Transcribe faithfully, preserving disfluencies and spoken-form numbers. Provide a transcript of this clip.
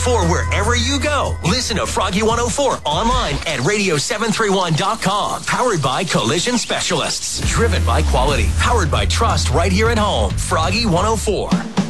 four wherever you go. Listen to Froggy one oh four online at radio seven thirty-one dot com. Powered by Collision Specialists. Driven by quality. Powered by trust right here at home. Froggy one oh four.